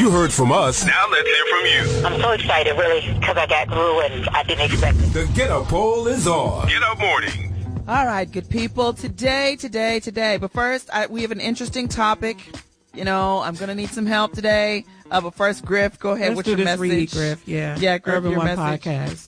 You heard from us. Now let's hear from you. I'm so excited, really, because I got through and I didn't expect it. The Get Up poll is on. Get Up Morning. All right, good people. Today. But first, we have an interesting topic. You know, I'm going to need some help today. But first, Griff, go ahead with your message. Read, Griff. Yeah, Griff, Urban your One message. Podcast.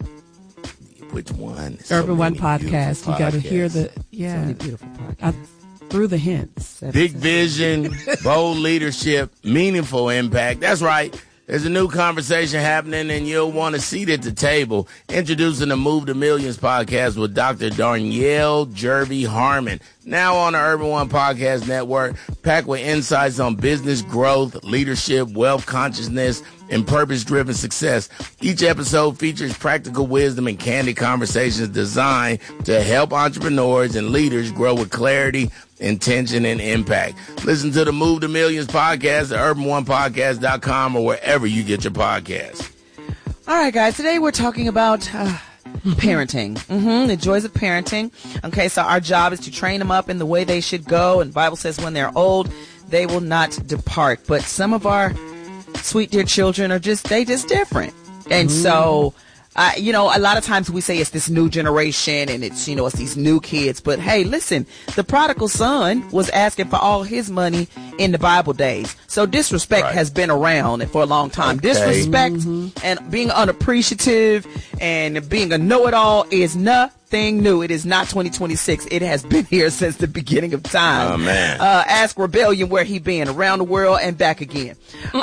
Which one? Urban One Podcast. You got to hear the So many beautiful podcasts. through the hints. Big vision, bold leadership, meaningful impact. That's right. There's a new conversation happening, and you'll want a seat at the table. Introducing the Move to Millions podcast with Dr. Darnyelle Jervey Harmon. Now on the Urban One Podcast Network, packed with insights on business growth, leadership, wealth consciousness, and purpose-driven success. Each episode features practical wisdom and candid conversations designed to help entrepreneurs and leaders grow with clarity, intention, and impact. Listen to the Move to Millions podcast at urbanonepodcast.com or wherever you get your podcasts. All right, guys. Today we're talking about parenting. The joys of parenting. Okay, so our job is to train them up in the way they should go. And the Bible says when they're old, they will not depart. But some of our sweet dear children are just different. And so, a lot of times we say it's this new generation and it's these new kids. But hey, listen, the prodigal son was asking for all his money in the Bible days. So disrespect has been around for a long time. Okay. Disrespect and being unappreciative and being a know-it-all is nothing new. It is not 2026. It has been here since the beginning of time. Oh, man. Ask Rebellion where he been, around the world and back again.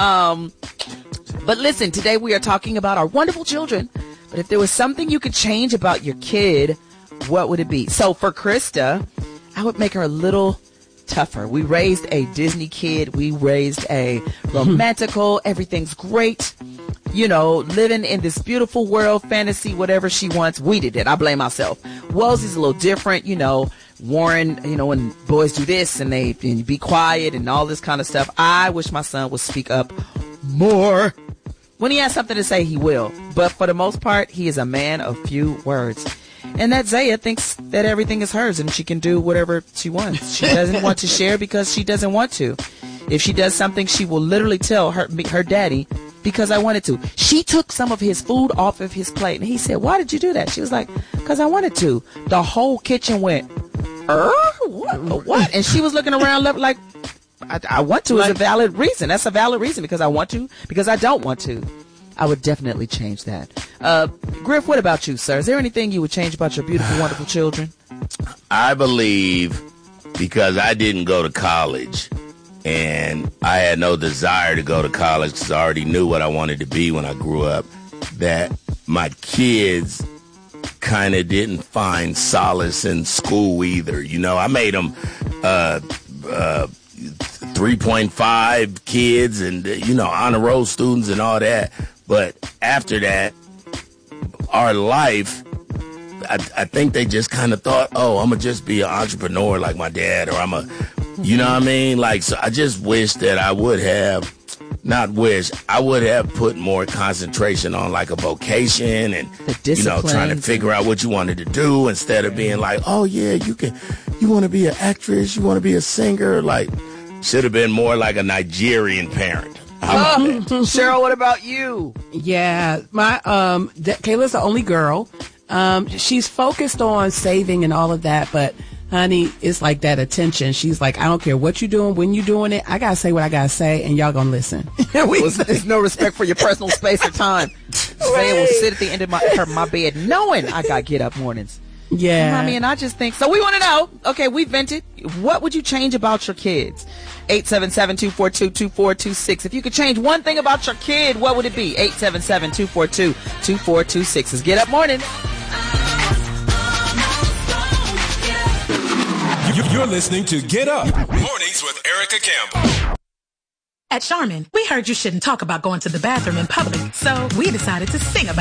But listen, today we are talking about our wonderful children. But if there was something you could change about your kid, what would it be? So for Krista, I would make her a little tougher. We raised a Disney kid. We raised a romantical, everything's great, living in this beautiful world, fantasy, whatever she wants. We did it. I blame myself. Wellesley's a little different, Warren, when boys do this and they be quiet and all this kind of stuff. I wish my son would speak up more. When he has something to say, he will. But for the most part, he is a man of few words. And that Zaya thinks that everything is hers and she can do whatever she wants. She doesn't want to share because she doesn't want to. If she does something, she will literally tell her daddy, because I wanted to. She took some of his food off of his plate. And he said, why did you do that? She was like, because I wanted to. The whole kitchen went, what? And she was looking around like, I want to is a valid reason. That's a valid reason, because I want to, because I don't want to. I would definitely change that. Griff, what about you, sir? Is there anything you would change about your beautiful, wonderful children? I believe, because I didn't go to college and I had no desire to go to college because I already knew what I wanted to be when I grew up, that my kids kind of didn't find solace in school either. I made them 3.5 kids and, honor roll students and all that. But after that, our life, I think they just kind of thought, I'm going to just be an entrepreneur like my dad, or you know what I mean? Like, so I just wish that I would have, I would have put more concentration on like a vocation and, trying to figure out what you wanted to do instead of being like, you want to be an actress, you want to be a singer, like, should have been more like a Nigerian parent. Cheryl, what about you? Yeah, my Kayla's the only girl. She's focused on saving and all of that, but honey, it's like that attention. She's like, I don't care what you're doing, when you're doing it. I gotta say what I gotta say, and y'all gonna listen. There's no respect for your personal space or time. Zaya will sit at the end of my bed knowing I gotta get up mornings. Yeah. Mommy, and I just think, so we want to know, okay, we vented. What would you change about your kids? 877-242-2426. If you could change one thing about your kid, what would it be? 877-242-2426. It's Get Up Morning. You're listening to Get Up Mornings with Erica Campbell. At Charmin, we heard you shouldn't talk about going to the bathroom in public, so we decided to sing about it.